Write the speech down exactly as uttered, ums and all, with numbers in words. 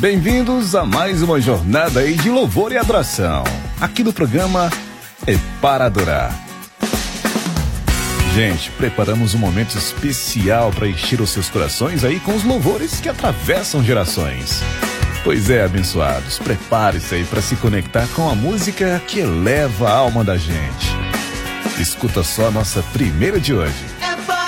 Bem-vindos a mais uma jornada aí de louvor e adoração, aqui no programa É Para Adorar. Gente, preparamos um momento especial para encher os seus corações aí com os louvores que atravessam gerações. Pois é, abençoados, prepare-se aí para se conectar com a música que eleva a alma da gente. Escuta só a nossa primeira de hoje.